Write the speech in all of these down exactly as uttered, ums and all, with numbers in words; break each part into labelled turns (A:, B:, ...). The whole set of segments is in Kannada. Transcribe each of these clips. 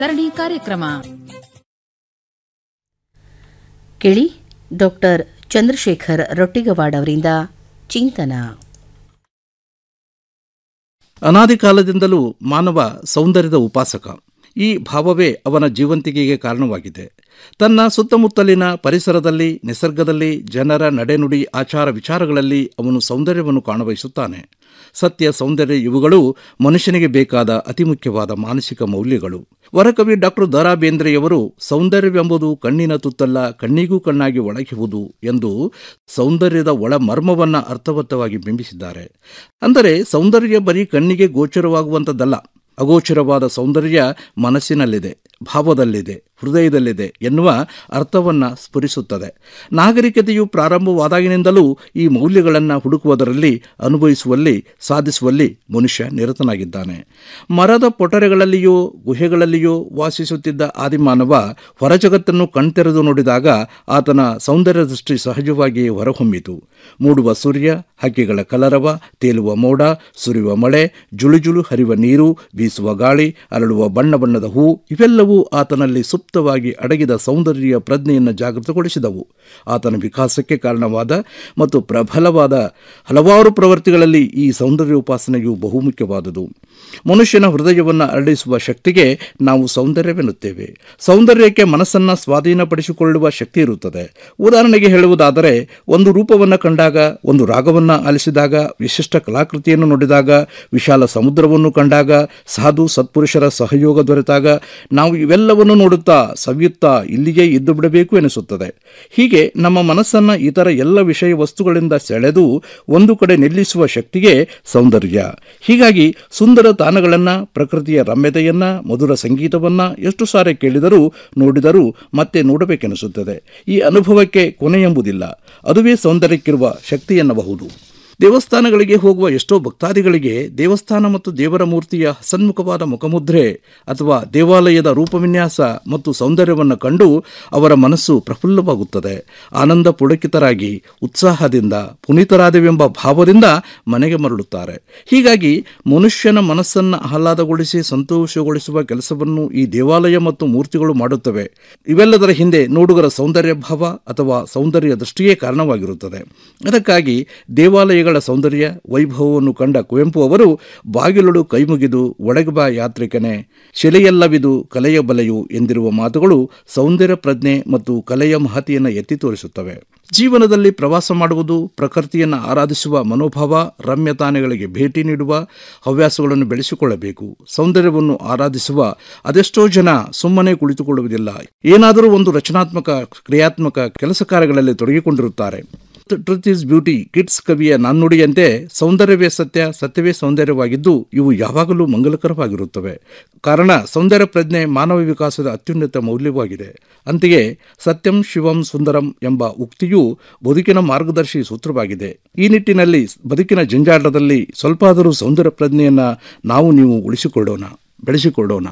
A: ಸರಣಿ ಕಾರ್ಯಕ್ರಮ
B: ಕೇಳಿ. ಡಾಕ್ಟರ್ ಚಂದ್ರಶೇಖರ್ ರೊಟ್ಟಿಗವಾಡ್ ಅವರಿಂದ ಚಿಂತನ.
C: ಅನಾದಿ ಕಾಲದಿಂದಲೂ ಮಾನವ ಸೌಂದರ್ಯದ ಉಪಾಸಕ. ಈ ಭಾವವೇ ಅವನ ಜೀವಂತಿಕೆಗೆ ಕಾರಣವಾಗಿದೆ. ತನ್ನ ಸುತ್ತಮುತ್ತಲಿನ ಪರಿಸರದಲ್ಲಿ, ನಿಸರ್ಗದಲ್ಲಿ, ಜನರ ನಡೆನುಡಿ, ಆಚಾರ ವಿಚಾರಗಳಲ್ಲಿ ಅವನು ಸೌಂದರ್ಯವನ್ನು ಕಾಣಬಯಸುತ್ತಾನೆ. ಸತ್ಯ, ಸೌಂದರ್ಯ ಇವುಗಳು ಮನುಷ್ಯನಿಗೆ ಬೇಕಾದ ಅತಿ ಮುಖ್ಯವಾದ ಮಾನಸಿಕ ಮೌಲ್ಯಗಳು. ವರಕವಿ ಡಾಕ್ಟರ್ ದ ರಾ ಬೇಂದ್ರೆಯವರು ಸೌಂದರ್ಯವೆಂಬುದು ಕಣ್ಣಿನ ತುತ್ತಲ್ಲ, ಕಣ್ಣಿಗೂ ಕಣ್ಣಾಗಿ ಒಳಗಿಹುದು ಎಂದು ಸೌಂದರ್ಯದ ಒಳ ಮರ್ಮವನ್ನ ಅರ್ಥವತ್ತವಾಗಿ ಬಿಂಬಿಸಿದ್ದಾರೆ. ಅಂದರೆ ಸೌಂದರ್ಯ ಬರೀ ಕಣ್ಣಿಗೆ ಗೋಚರವಾಗುವಂಥದ್ದಲ್ಲ. ಅಗೋಚರವಾದ ಸೌಂದರ್ಯ ಮನಸ್ಸಿನಲ್ಲಿದೆ, ಭಾವದಲ್ಲಿದೆ, ಹೃದಯದಲ್ಲಿದೆ ಎನ್ನುವ ಅರ್ಥವನ್ನು ಸ್ಫುರಿಸುತ್ತದೆ. ನಾಗರಿಕತೆಯು ಪ್ರಾರಂಭವಾದಾಗಿನಿಂದಲೂ ಈ ಮೌಲ್ಯಗಳನ್ನು ಹುಡುಕುವುದರಲ್ಲಿ, ಅನುಭವಿಸುವಲ್ಲಿ, ಸಾಧಿಸುವಲ್ಲಿ ಮನುಷ್ಯ ನಿರತನಾಗಿದ್ದಾನೆ. ಮರದ ಪೊಟರೆಗಳಲ್ಲಿಯೋ ಗುಹೆಗಳಲ್ಲಿಯೋ ವಾಸಿಸುತ್ತಿದ್ದ ಆದಿಮಾನವ ಹೊರಜಗತ್ತನ್ನು ಕಣ್ತೆರೆದು ನೋಡಿದಾಗ ಆತನ ಸೌಂದರ್ಯ ದೃಷ್ಟಿ ಸಹಜವಾಗಿ ಹೊರಹೊಮ್ಮಿತು. ಮೂಡುವ ಸೂರ್ಯ, ಹಕ್ಕಿಗಳ ಕಲರವ, ತೇಲುವ ಮೋಡ, ಸುರಿಯುವ ಮಳೆ, ಜುಳುಜುಳು ಹರಿಯುವ ನೀರು, ಬೀಸುವ ಗಾಳಿ, ಅರಳುವ ಬಣ್ಣ ಬಣ್ಣದ ಹೂ ಇವೆಲ್ಲವೂ ಆತನಲ್ಲಿ ಸುಪ್ತವಾಗಿ ಅಡಗಿದ ಸೌಂದರ್ಯ ಪ್ರಜ್ಞೆಯನ್ನು ಜಾಗೃತಗೊಳಿಸಿದವು. ಆತನ ವಿಕಾಸಕ್ಕೆ ಕಾರಣವಾದ ಮತ್ತು ಪ್ರಬಲವಾದ ಹಲವಾರು ಪ್ರವೃತ್ತಿಗಳಲ್ಲಿ ಈ ಸೌಂದರ್ಯ ಉಪಾಸನೆಯು ಬಹುಮುಖ್ಯವಾದುದು. ಮನುಷ್ಯನ ಹೃದಯವನ್ನು ಅರಳಿಸುವ ಶಕ್ತಿಗೆ ನಾವು ಸೌಂದರ್ಯವೆನ್ನುತ್ತೇವೆ. ಸೌಂದರ್ಯಕ್ಕೆ ಮನಸ್ಸನ್ನು ಸ್ವಾಧೀನಪಡಿಸಿಕೊಳ್ಳುವ ಶಕ್ತಿ ಇರುತ್ತದೆ. ಉದಾಹರಣೆಗೆ ಹೇಳುವುದಾದರೆ, ಒಂದು ರೂಪವನ್ನು ಕಂಡಾಗ, ಒಂದು ರಾಗವನ್ನು ಆಲಿಸಿದಾಗ, ವಿಶಿಷ್ಟ ಕಲಾಕೃತಿಯನ್ನು ನೋಡಿದಾಗ, ವಿಶಾಲ ಸಮುದ್ರವನ್ನು ಕಂಡಾಗ, ಸಾಧು ಸತ್ಪುರುಷರ ಸಹಯೋಗ ದೊರೆತಾಗ ನಾವು ಇವೆಲ್ಲವನ್ನು ನೋಡುತ್ತಾ ಸವಿಯುತ್ತಾ ಇಲ್ಲಿಯೇ ಇದ್ದು ಬಿಡಬೇಕು ಎನಿಸುತ್ತದೆ. ಹೀಗೆ ನಮ್ಮ ಮನಸ್ಸನ್ನು ಇತರ ಎಲ್ಲ ವಿಷಯ ವಸ್ತುಗಳಿಂದ ಸೆಳೆದು ಒಂದು ಕಡೆ ನಿಲ್ಲಿಸುವ ಶಕ್ತಿಗೆ ಸೌಂದರ್ಯ. ಹೀಗಾಗಿ ಸುಂದರ ತಾಣಗಳನ್ನು, ಪ್ರಕೃತಿಯ ರಮ್ಯತೆಯನ್ನ, ಮಧುರ ಸಂಗೀತವನ್ನ ಎಷ್ಟು ಸಾರಿ ಕೇಳಿದರೂ ನೋಡಿದರೂ ಮತ್ತೆ ನೋಡಬೇಕೆನಿಸುತ್ತದೆ. ಈ ಅನುಭವಕ್ಕೆ ಕೊನೆ ಎಂಬುದಿಲ್ಲ. ಅದುವೇ ಸೌಂದರ್ಯಕ್ಕಿರುವ ಶಕ್ತಿ ಎನ್ನಬಹುದು. ದೇವಸ್ಥಾನಗಳಿಗೆ ಹೋಗುವ ಎಷ್ಟೋ ಭಕ್ತಾದಿಗಳಿಗೆ ದೇವಸ್ಥಾನ ಮತ್ತು ದೇವರ ಮೂರ್ತಿಯ ಸನ್ಮುಖವಾದ ಮುಖಮುದ್ರೆ ಅಥವಾ ದೇವಾಲಯದ ರೂಪವಿನ್ಯಾಸ ಮತ್ತು ಸೌಂದರ್ಯವನ್ನು ಕಂಡು ಅವರ ಮನಸ್ಸು ಪ್ರಫುಲ್ಲವಾಗುತ್ತದೆ. ಆನಂದ ಪುಳಕಿತರಾಗಿ ಉತ್ಸಾಹದಿಂದ ಪುನೀತರಾದವೆಂಬ ಭಾವದಿಂದ ಮನೆಗೆ ಮರಳುತ್ತಾರೆ. ಹೀಗಾಗಿ ಮನುಷ್ಯನ ಮನಸ್ಸನ್ನು ಆಹ್ಲಾದಗೊಳಿಸಿ ಸಂತೋಷಗೊಳಿಸುವ ಕೆಲಸವನ್ನು ಈ ದೇವಾಲಯ ಮತ್ತು ಮೂರ್ತಿಗಳು ಮಾಡುತ್ತವೆ. ಇವೆಲ್ಲದರ ಹಿಂದೆ ನೋಡುಗರ ಸೌಂದರ್ಯ ಭಾವ ಅಥವಾ ಸೌಂದರ್ಯ ದೃಷ್ಟಿಯೇ ಕಾರಣವಾಗಿರುತ್ತದೆ. ಅದಕ್ಕಾಗಿ ದೇವಾಲಯಗಳ ಸೌಂದರ್ಯ ವೈಭವವನ್ನು ಕಂಡ ಕುವೆಂಪು ಅವರು ಬಾಗಿಲುಡು ಕೈಮುಗಿದು ಒಳಗೆ ಬಾ ಯಾತ್ರಿಕನೇ, ಶಿಲೆಯಲ್ಲವಿದು ಕಲೆಯ ಬಲೆಯು ಎಂದಿರುವ ಮಾತುಗಳು ಸೌಂದರ್ಯ ಪ್ರಜ್ಞೆ ಮತ್ತು ಕಲೆಯ ಮಹತಿಯನ್ನು ಎತ್ತಿ ತೋರಿಸುತ್ತವೆ. ಜೀವನದಲ್ಲಿ ಪ್ರವಾಸ ಮಾಡುವುದು, ಪ್ರಕೃತಿಯನ್ನು ಆರಾಧಿಸುವ ಮನೋಭಾವ, ರಮ್ಯತಾನೆಗಳಿಗೆ ಭೇಟಿ ನೀಡುವ ಹವ್ಯಾಸಗಳನ್ನು ಬೆಳೆಸಿಕೊಳ್ಳಬೇಕು. ಸೌಂದರ್ಯವನ್ನು ಆರಾಧಿಸುವ ಅದೆಷ್ಟೋ ಜನ ಸುಮ್ಮನೆ ಕುಳಿತುಕೊಳ್ಳುವುದಿಲ್ಲ. ಏನಾದರೂ ಒಂದು ರಚನಾತ್ಮಕ ಕ್ರಿಯಾತ್ಮಕ ಕೆಲಸ ಕಾರ್ಯಗಳಲ್ಲಿ ತೊಡಗಿಕೊಂಡಿರುತ್ತಾರೆ. ಟ್ರುತ್ ಈಸ್ ಬ್ಯೂಟಿ, ಕಿಟ್ಸ್ ಕವಿಯ ನಾಣ್ಣುಡಿಯಂತೆ ಸೌಂದರ್ಯವೇ ಸತ್ಯ, ಸತ್ಯವೇ ಸೌಂದರ್ಯವಾಗಿದ್ದು ಇವು ಯಾವಾಗಲೂ ಮಂಗಲಕರವಾಗಿರುತ್ತವೆ. ಕಾರಣ ಸೌಂದರ್ಯ ಪ್ರಜ್ಞೆ ಮಾನವ ವಿಕಾಸದ ಅತ್ಯುನ್ನತ ಮೌಲ್ಯವಾಗಿದೆ. ಅಂತೆಯೇ ಸತ್ಯಂ ಶಿವಂ ಸುಂದರಂ ಎಂಬ ಉಕ್ತಿಯು ಬದುಕಿನ ಮಾರ್ಗದರ್ಶಿ ಸೂತ್ರವಾಗಿದೆ. ಈ ನಿಟ್ಟಿನಲ್ಲಿ ಬದುಕಿನ ಜಂಜಾಟದಲ್ಲಿ ಸ್ವಲ್ಪಾದರೂ ಸೌಂದರ್ಯ ಪ್ರಜ್ಞೆಯನ್ನು ನಾವು ನೀವು ಉಳಿಸಿಕೊಳ್ಳೋಣ, ಬೆಳೆಸಿಕೊಳ್ಳೋಣ.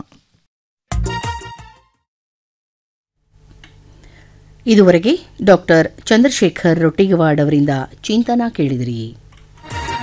B: ಇದುವರೆಗೆ ಡಾಕ್ಟರ್ ಚಂದ್ರಶೇಖರ್ ರೊಟ್ಟಿಗವಾಡ್ ಅವರಿಂದ ಚಿಂತನ ಕೇಳಿದಿರಿ.